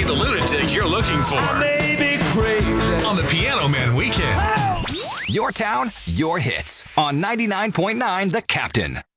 the lunatic you're looking for Maybe crazy. on the Piano Man Weekend. Your town, your hits on 99.9 The Captain.